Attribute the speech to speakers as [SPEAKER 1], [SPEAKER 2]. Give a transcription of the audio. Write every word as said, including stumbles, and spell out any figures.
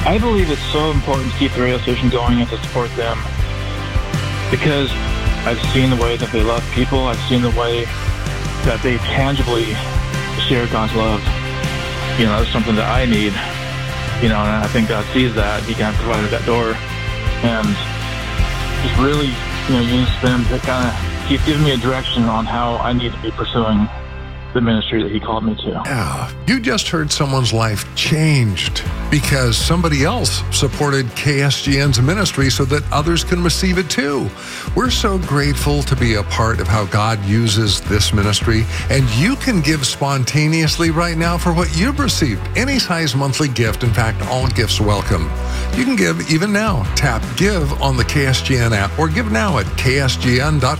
[SPEAKER 1] I believe it's so important to keep the radio station going and to support them because I've seen the way that they love people. I've seen the way that they tangibly share God's love. You know, that's something that I need. You know, and I think God sees that. He kind of provided that door. And just really, you know, use them to kind of keep giving me a direction on how I need to be pursuing the ministry that he called me to.
[SPEAKER 2] Yeah, you just heard someone's life changed because somebody else supported K S G N's ministry so that others can receive it too. We're so grateful to be a part of how God uses this ministry, and you can give spontaneously right now for what you've received. Any size monthly gift, in fact, all gifts welcome. You can give even now. Tap Give on the K S G N app or give now at K S G N dot com.